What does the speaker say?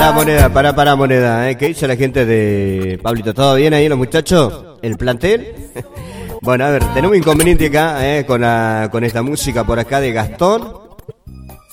Para moneda, ¿eh? ¿Qué dice la gente de Pablito? ¿Todo bien ahí los muchachos? ¿El plantel? Bueno, a ver, tenemos inconveniente acá, con esta música por acá de Gastón.